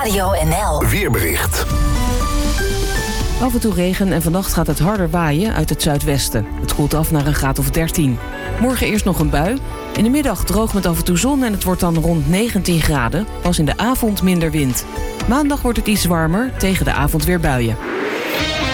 Radio NL. Weerbericht. Af en toe regen en vannacht gaat het harder waaien uit het zuidwesten. Het koelt af naar een graad of 13. Morgen eerst nog een bui. In de middag droog met af en toe zon en het wordt dan rond 19 graden. Pas in de avond minder wind. Maandag wordt het iets warmer, tegen de avond weer buien.